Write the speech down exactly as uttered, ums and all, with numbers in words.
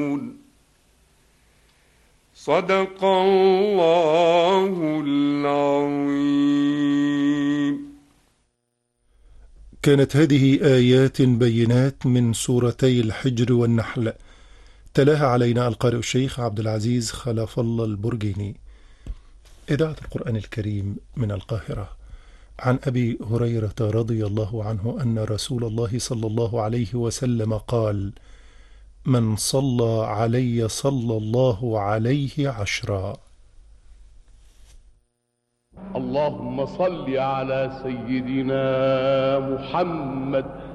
صدق الله العظيم. كانت هذه آيات بينات من سورتي الحجر والنحل، تلاها علينا القارئ الشيخ عبد العزيز خلف الله البرجيني. إذاعة القرآن الكريم من القاهرة. عن أبي هريرة رضي الله عنه أن رسول الله صلى الله عليه وسلم قال: من صلى علي صلى الله عليه عشرا. اللهم صل على سيدنا محمد